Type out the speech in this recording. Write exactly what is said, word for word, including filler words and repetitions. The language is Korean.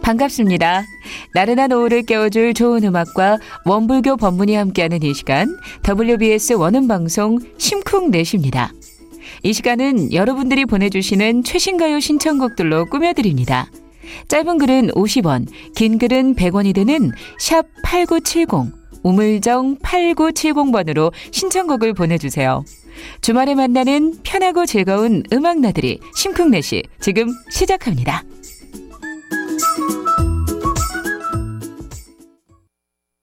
반갑습니다. 나른한 오후를 깨워줄 좋은 음악과 원불교 법문이 함께하는 이 시간 더블유비에스 원음방송 심쿵넷입니다. 이 시간은 여러분들이 보내주시는 최신가요 신청곡들로 꾸며드립니다. 짧은 글은 오십 원, 긴 글은 백 원이 드는 샵 팔구칠공, 우물정 팔구칠공 번으로 신청곡을 보내주세요. 주말에 만나는 편하고 즐거운 음악 나들이 심쿵넷이 지금 시작합니다.